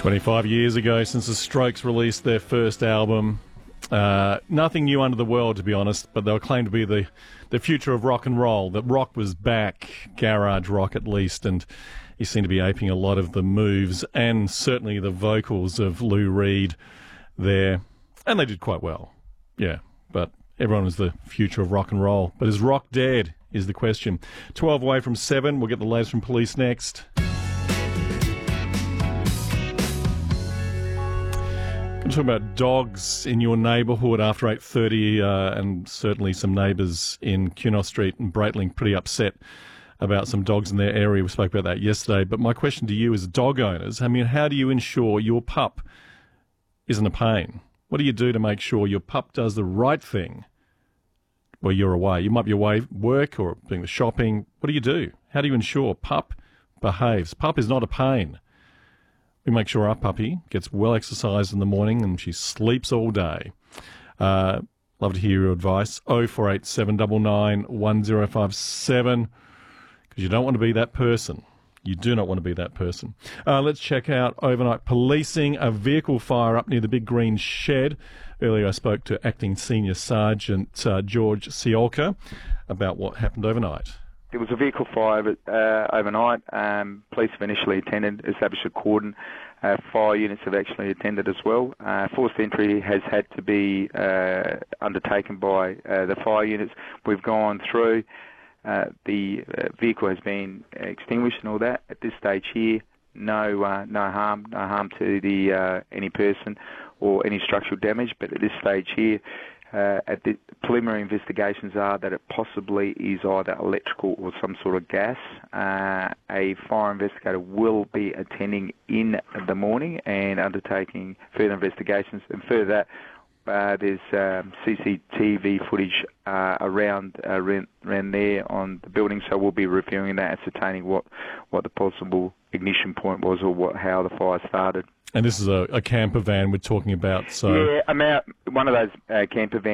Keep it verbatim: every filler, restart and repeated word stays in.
twenty-five years ago since the Strokes released their first album. Uh, nothing new under the world, to be honest, but they were claimed to be the, the future of rock and roll, that rock was back, garage rock at least, and he seemed to be aping a lot of the moves and certainly the vocals of Lou Reed there, and they did quite well, yeah, but everyone was the future of rock and roll. But is rock dead, is the question. twelve away from seven, we'll get the latest from police next. I'm talking about dogs in your neighbourhood after eight thirty, uh, and certainly some neighbours in Cunor Street and Breitling pretty upset about some dogs in their area. We spoke about that yesterday. But my question to you as dog owners, I mean, how do you ensure your pup isn't a pain? What do you do to make sure your pup does the right thing while you're away? You might be away work or doing the shopping. What do you do? How do you ensure pup behaves? Pup is not a pain. We make sure our puppy gets well exercised in the morning and she sleeps all day. Uh, love to hear your advice. oh four eight seven nine nine one oh five seven, because you don't want to be that person. You do not want to be that person. Uh, let's check out overnight policing. A vehicle fire up near the Big Green Shed. Earlier I spoke to Acting Senior Sergeant uh, George Ciolka about what happened overnight. There was a vehicle fire uh, overnight. Um, police have initially attended, established a cordon. Uh, fire units have actually attended as well. Uh, forced entry has had to be uh, undertaken by uh, the fire units. We've gone through. Uh, the uh, vehicle has been extinguished and all that. At this stage here, no uh, no harm, no harm to the uh, any person or any structural damage. But at this stage here, Uh, at the preliminary investigations are that it possibly is either electrical or some sort of gas. Uh, a fire investigator will be attending in the morning and undertaking further investigations. And further that, uh, there's um, C C T V footage uh, around, uh, around around there on the building, so we'll be reviewing that, ascertaining what, what the possible ignition point was or what how the fire started. And this is a, a camper van we're talking about, so... Yeah, I'm out, one of those uh, camper vans.